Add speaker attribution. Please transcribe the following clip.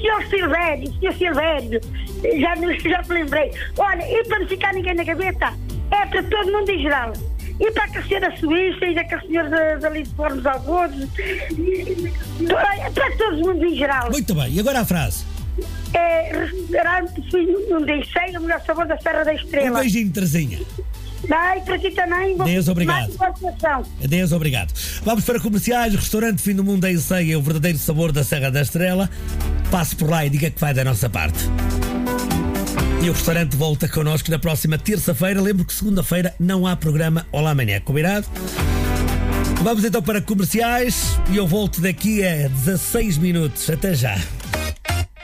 Speaker 1: Senhor Silvério, já te lembrei. Olha, e para não ficar ninguém na gaveta, é para todo mundo em geral. E para a senhora Suíça e a senhora da Lideformes Algodos, é para todo mundo em geral.
Speaker 2: Muito bem, e agora a frase?
Speaker 1: Restaurante Fim Mundo em Cheio, o melhor sabor da Serra da Estrela.
Speaker 2: Um beijinho, Terezinha.
Speaker 1: Vai, para ti também.
Speaker 2: Deus, obrigado. Deus, obrigado. Vamos para comerciais. Restaurante Fim do Mundo em Ceia, é o verdadeiro sabor da Serra da Estrela. Passe por lá e diga que vai da nossa parte. E o restaurante volta connosco na próxima terça-feira. Lembro que segunda-feira não há programa Olá Amanhã, combinado? Vamos então para comerciais e eu volto daqui a 16 minutos. Até já.